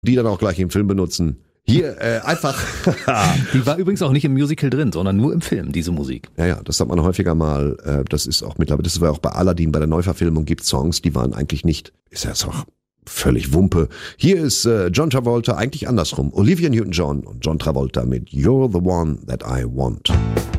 die dann auch gleich im Film benutzen. Hier einfach. Die war übrigens auch nicht im Musical drin, sondern nur im Film, diese Musik. Ja, das hat man häufiger mal. Das ist auch mittlerweile, das war auch bei Aladdin, bei der Neuverfilmung gibt Songs, die waren eigentlich nicht, ist ja auch völlig Wumpe. Hier ist John Travolta, eigentlich andersrum. Olivia Newton-John und John Travolta mit You're the One That I Want.